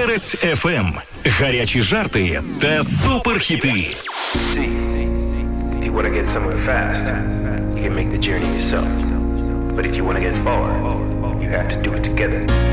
Перець ФМ. Гарячі жарти та суперхіти. If you want to get somewhere fast, you can make the journey yourself. But if you want to get far, you have to do it together.